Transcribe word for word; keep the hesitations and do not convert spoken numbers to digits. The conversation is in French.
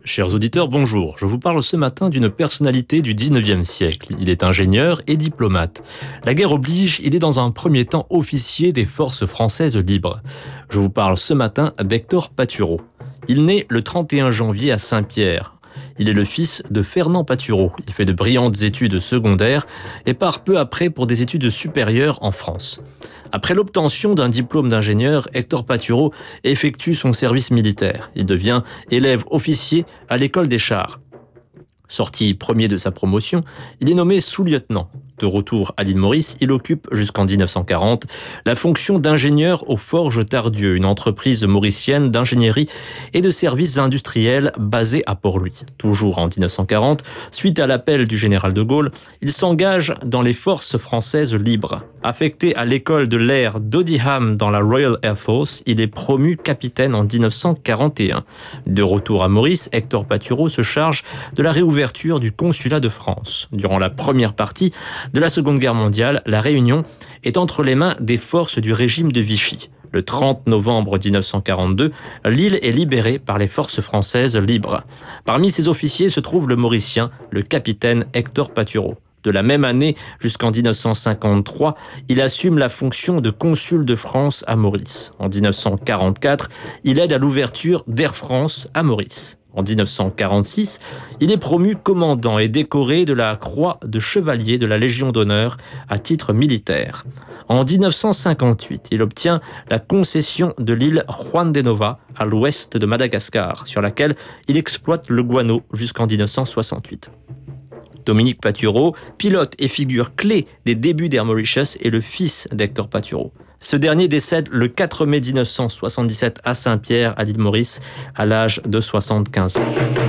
Chers auditeurs, bonjour. Je vous parle ce matin d'une personnalité du dix-neuvième siècle. Il est ingénieur et diplomate. La guerre oblige, il est dans un premier temps officier des forces françaises libres. Je vous parle ce matin d'Hector Patureau. Il naît le trente et un janvier à Saint-Pierre. Il est le fils de Fernand Patureau. Il fait de brillantes études secondaires et part peu après pour des études supérieures en France. Après l'obtention d'un diplôme d'ingénieur, Hector Patureau effectue son service militaire. Il devient élève officier à l'école des chars. Sorti premier de sa promotion, il est nommé sous-lieutenant. De retour à l'île Maurice, il occupe jusqu'en dix-neuf cent quarante la fonction d'ingénieur aux Forges Tardieu, une entreprise mauricienne d'ingénierie et de services industriels basée à Port-Louis. Toujours en dix-neuf cent quarante, suite à l'appel du général de Gaulle, il s'engage dans les forces françaises libres. Affecté à l'école de l'air d'Odiham dans la Royal Air Force, il est promu capitaine en dix-neuf cent quarante et un. De retour à Maurice, Hector Patureau se charge de la réouverture du consulat de France. Durant la première partie de la Seconde Guerre mondiale, la Réunion est entre les mains des forces du régime de Vichy. Le trente novembre dix-neuf cent quarante-deux, l'île est libérée par les forces françaises libres. Parmi ses officiers se trouve le Mauricien, le capitaine Hector Patureau. De la même année jusqu'en dix-neuf cent cinquante-trois, il assume la fonction de consul de France à Maurice. En dix-neuf cent quarante-quatre, il aide à l'ouverture d'Air France à Maurice. En dix-neuf cent quarante-six, il est promu commandant et décoré de la croix de chevalier de la Légion d'honneur à titre militaire. En dix-neuf cent cinquante-huit, il obtient la concession de l'île Juan de Nova à l'ouest de Madagascar, sur laquelle il exploite le guano jusqu'en dix-neuf cent soixante-huit. Dominique Patureau, pilote et figure clé des débuts d'Air Mauritius, est le fils d'Hector Patureau. Ce dernier décède le quatre mai dix-neuf cent soixante-dix-sept à Saint-Pierre, à l'île Maurice, à l'âge de soixante-quinze ans.